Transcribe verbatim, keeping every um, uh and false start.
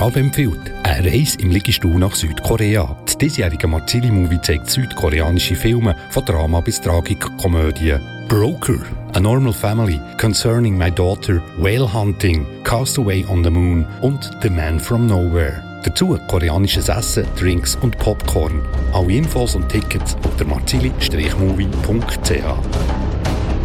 Rabe empfiehlt eine Reise im Liegestuhl nach Südkorea. Das diesjährige Marzili-Movie zeigt südkoreanische Filme von Drama bis Tragikkomödie. Broker, A Normal Family, Concerning My Daughter, Whale Hunting, Castaway on the Moon und The Man from Nowhere. Dazu koreanisches Essen, Drinks und Popcorn. Alle Infos und Tickets unter marzili Bindestrich movie punkt c h.